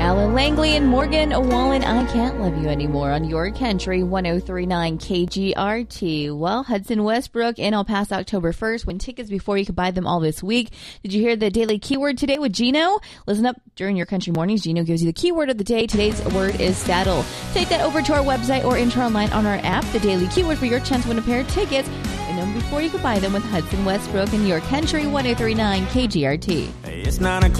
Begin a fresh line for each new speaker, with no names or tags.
Alan Langley and Morgan Wallen, I Can't Love You Anymore on Your Country 1039 KGRT. Well, Hudson Westbrook in El Paso October 1st. Win tickets before you could buy them all this week. Did you hear the daily keyword today with Gino? Listen up during Your Country Mornings. Gino gives you the keyword of the day. Today's word is saddle. Take that over to our website or enter online on our app. The daily keyword for your chance to win a pair of tickets. And them before you could buy them with Hudson Westbrook in Your Country 1039 KGRT.
It's 9 o'clock.